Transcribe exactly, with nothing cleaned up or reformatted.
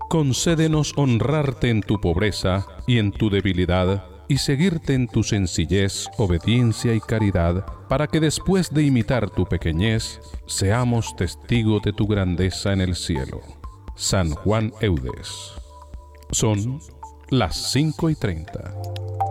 concédenos honrarte en tu pobreza y en tu debilidad, y seguirte en tu sencillez, obediencia y caridad, para que después de imitar tu pequeñez, seamos testigos de tu grandeza en el cielo. San Juan Eudes. Son las cinco y treinta.